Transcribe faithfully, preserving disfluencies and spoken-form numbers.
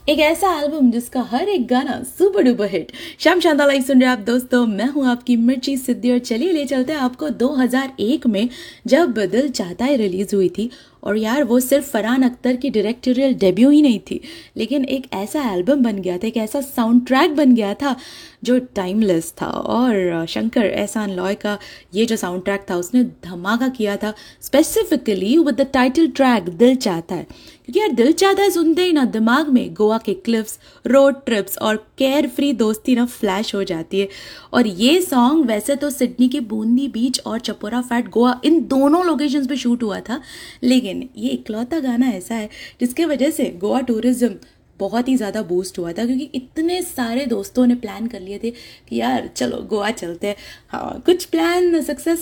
एक ऐसा एल्बम जिसका हर एक गाना super duper hit. Shyam Shanta live सुन रहे आप दोस्तों, मैं हूं आपकी मिर्ची सिद्धि और चलिए ले चलते हैं आपको दो हज़ार एक में, जब दिल चाहता है रिलीज हुई थी। और यार वो सिर्फ फरहान अख्तर की डायरेक्टोरियल डेब्यू ही नहीं थी, लेकिन एक ऐसा एल्बम बन गया था, एक ऐसा साउंड ट्रैक बन गया था जो टाइमलेस था। और शंकर एहसान लॉय का ये जो साउंड ट्रैक था उसने धमाका किया था, specifically with the title track दिल चाहता है। क्योंकि यार दिल चाहता है सुनते ही ना दिमाग में गोवा के क्लिफ्स, रोड ट्रिप्स और केयर फ्री दोस्ती ना फ्लैश हो जाती है। और ये सॉन्ग वैसे तो सिडनी के बूंदी बीच और चपोरा फैट गोवा इन दोनों लोकेशंस पे शूट हुआ था, लेकिन ये इकलौता गाना ऐसा है जिसके वजह से गोवा टूरिज्म बहुत ही ज़्यादा बूस्ट हुआ था। क्योंकि इतने सारे दोस्तों ने प्लान कर लिए थे कि यार चलो गोवा चलते हैं। हाँ, कुछ प्लान सक्सेस